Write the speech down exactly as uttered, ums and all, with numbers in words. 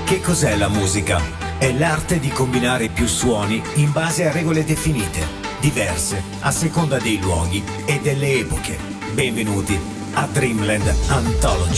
Che cos'è la musica? È l'arte di combinare più suoni in base a regole definite, diverse a seconda dei luoghi e delle epoche. Benvenuti a Dreamland Anthology.